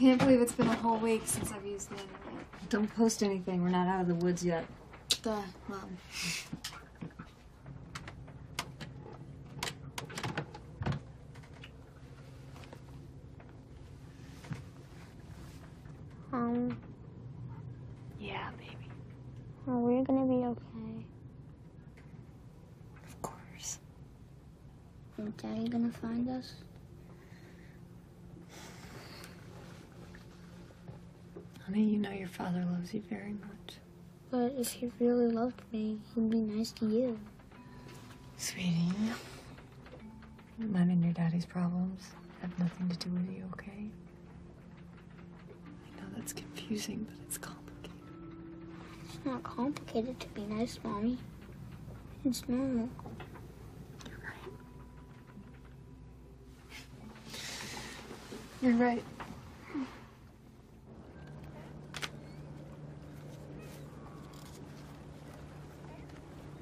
can't believe it's been a whole week since I've used the internet. Don't post anything. We're not out of the woods yet. Duh, Mom. Yeah, baby. Are we gonna be okay? Of course. Is Daddy gonna find us? Honey, you know your father loves you very much. But if he really loved me, he'd be nice to you. Sweetie, mine and your daddy's problems have nothing to do with you, okay? I know that's confusing, but it's complicated. It's not complicated to be nice, Mommy. It's normal. You're right. You're right.